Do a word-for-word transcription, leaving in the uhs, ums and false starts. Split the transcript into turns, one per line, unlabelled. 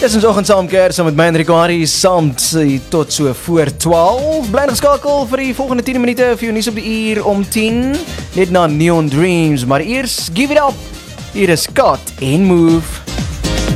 Dis ons oggend saam keer, saam met my en Rikwari, saam tot so voor twaalf. Bly geskakel vir die volgende tien minute vir jou nuus op die uur om tien. Net na Neon Dreams, maar eers Give It Up. Hier is Scott en Move.